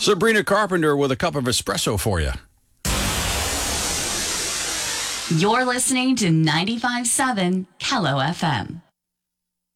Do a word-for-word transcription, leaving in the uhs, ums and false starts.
Sabrina Carpenter with a cup of espresso for you. You're listening to ninety-five point seven Kello F M.